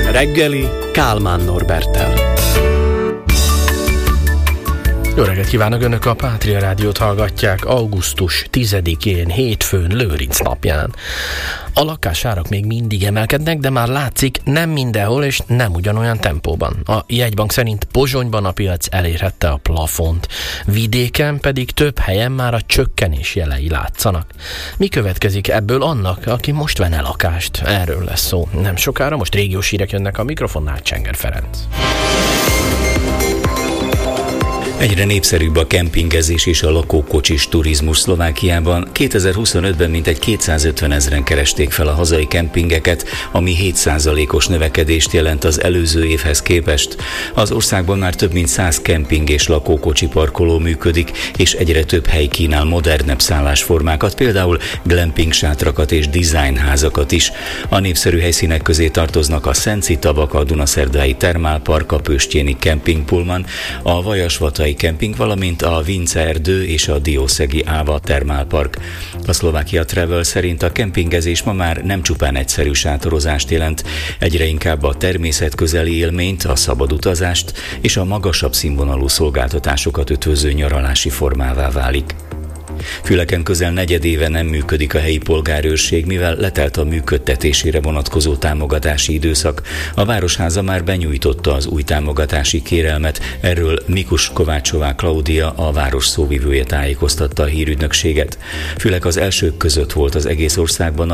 reggeli Kálmán Norberttel. Jó reggelt kívánok, Önök a Pátria Rádiót hallgatják augusztus 10-én, hétfőn, Lőrinc napján. A lakásárak még mindig emelkednek, de már látszik, nem mindenhol és nem ugyanolyan tempóban. A jegybank szerint Pozsonyban a piac elérhette a plafont, vidéken pedig több helyen már a csökkenés jelei látszanak. Mi következik ebből annak, aki most venne lakást? Erről lesz szó nem sokára, most régiós hírek jönnek a mikrofonnál, Csenger Ferenc. Egyre népszerűbb a kempingezés és a lakókocsis turizmus Szlovákiában. 2025-ben mintegy 250 000 keresték fel a hazai kempingeket, ami 7%-os növekedést jelent az előző évhez képest. Az országban már több mint 100 kemping és lakókocsi parkoló működik, és egyre több hely kínál modernebb szállásformákat, például glamping sátrakat és designházakat is. A népszerű helyszínek közé tartoznak a Szenci-tavak, a Dunaszerdái Termálpark, a Pöstjéni Kempingpullman, a Vajasvatai Kemping, valamint a Vince erdő és a Diószegi Áva Termálpark. A Szlovákia Travel szerint a kempingezés ma már nem csupán egyszerű sátorozást jelent, egyre inkább a természetközeli élményt, a szabad utazást és a magasabb színvonalú szolgáltatásokat ötvöző nyaralási formává válik. Füleken közel negyedéve nem működik a helyi polgárőrség, mivel letelt a működtetésére vonatkozó támogatási időszak. A Városháza már benyújtotta az új támogatási kérelmet, erről Mikus Kovácsová Klaudia, a város szóvivője tájékoztatta a hírügynökséget. Fülek az elsők között volt az egész országban